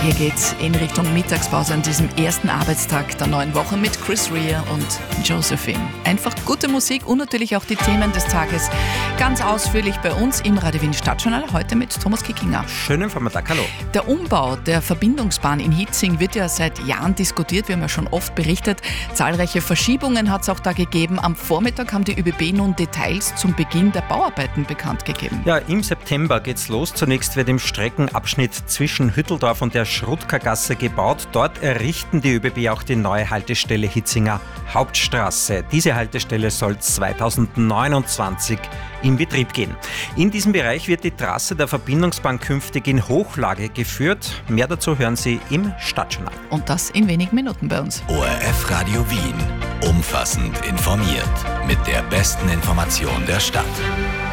Hier geht's in Richtung Mittagspause an diesem ersten Arbeitstag der neuen Woche mit Chris Rea und Josephine. Einfach gute Musik und natürlich auch die Themen des Tages ganz ausführlich bei uns im Radio Wien Stadtjournal, heute mit Thomas Kickinger. Schönen Vormittag, hallo. Der Umbau der Verbindungsbahn in Hitzing wird ja seit Jahren diskutiert, wir haben ja schon oft berichtet. Zahlreiche Verschiebungen hat es auch da gegeben. Am Vormittag haben die ÖBB nun Details zum Beginn der Bauarbeiten bekannt gegeben. Ja, im September geht's los. Zunächst wird im Streckenabschnitt zwischen Hütteldorf und der Schrutkergasse gebaut. Dort errichten die ÖBB auch die neue Haltestelle Hitzinger Hauptstraße. Diese Haltestelle soll 2029 in Betrieb gehen. In diesem Bereich wird die Trasse der Verbindungsbahn künftig in Hochlage geführt. Mehr dazu hören Sie im Stadtjournal. Und das in wenigen Minuten bei uns. ORF Radio Wien. Umfassend informiert. Mit der besten Information der Stadt.